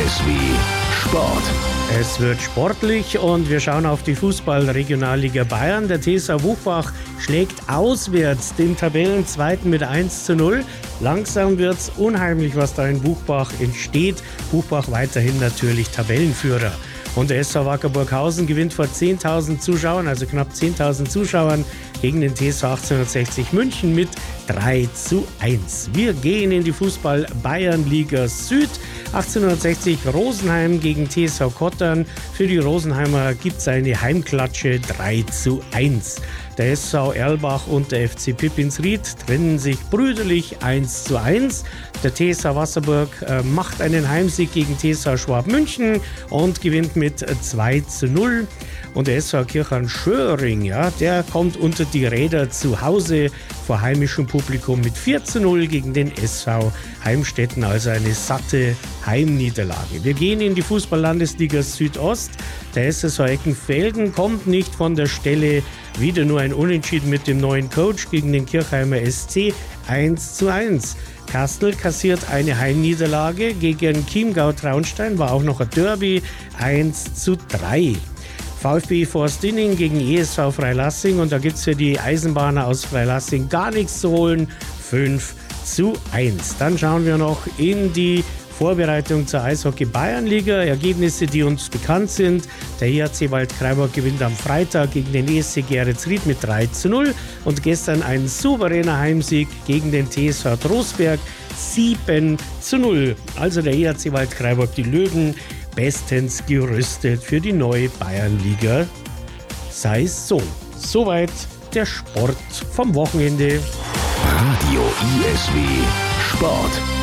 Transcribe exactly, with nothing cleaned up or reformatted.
S W Sport. Es wird sportlich und wir schauen auf die Fußball-Regionalliga Bayern. Der T S V Buchbach schlägt auswärts den Tabellenzweiten mit eins zu null. Langsam wird's unheimlich, was da in Buchbach entsteht. Buchbach weiterhin natürlich Tabellenführer. Und der S V Wacker Burghausen gewinnt vor zehntausend Zuschauern, also knapp zehntausend Zuschauern, gegen den T S V achtzehnhundertsechzig München mit drei zu eins. Wir gehen in die Fußball-Bayernliga Süd. achtzehnhundertsechzig Rosenheim gegen T S V Kottern. Für die Rosenheimer gibt es eine Heimklatsche drei zu eins. Der S V Erlbach und der F C Pippinsried trennen sich brüderlich eins zu eins. Der T S V Wasserburg äh, macht einen Heimsieg gegen T S V Schwab München und gewinnt mit zwei zu null. Und der S V Kirchheim-Schöring, ja, der kommt unter die Räder zu Hause vor heimischem Publikum mit vier zu null gegen den S V Heimstetten, also eine satte Heimniederlage. Wir gehen in die Fußball-Landesliga Südost. Der S S V Eckenfelden kommt nicht von der Stelle. Wieder nur ein Unentschieden mit dem neuen Coach gegen den Kirchheimer S C eins zu eins. Kastel kassiert eine Heimniederlage gegen Chiemgau-Traunstein, war auch noch ein Derby, eins zu drei. VfB Forstinning gegen E S V Freilassing und da gibt es für die Eisenbahner aus Freilassing gar nichts zu holen, fünf zu eins. Dann schauen wir noch in die Vorbereitung zur Eishockey-Bayernliga. Ergebnisse, die uns bekannt sind. Der E H C Waldkraiburg gewinnt am Freitag gegen den E S C Geretsried mit drei zu null und gestern ein souveräner Heimsieg gegen den T S V Trostberg sieben zu null. Also der E H C Waldkraiburg, die Löwen, bestens gerüstet für die neue Bayernliga. Sei es so. Soweit der Sport vom Wochenende. Radio I S W Sport.